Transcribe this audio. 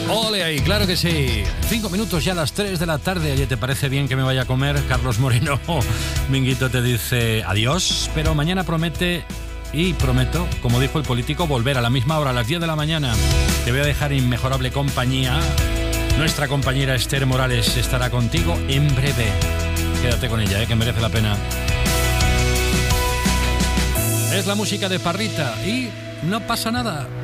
Ole ahí, claro que sí. 5 minutos ya a las 3 de la tarde. Oye, ¿te parece bien que me vaya a comer? Carlos Moreno Minguito te dice adiós, pero mañana promete y prometo, como dijo el político, volver a la misma hora, a las 10 de la mañana. Te voy a dejar inmejorable compañía. Nuestra compañera Esther Morales estará contigo en breve. Quédate con ella, que merece la pena. Es la música de Parrita y no pasa nada.